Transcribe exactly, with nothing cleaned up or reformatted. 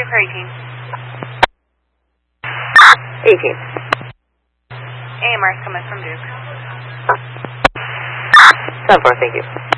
Duke or eighteen? eighteen. A M R is coming from Duke. ten four, thank you.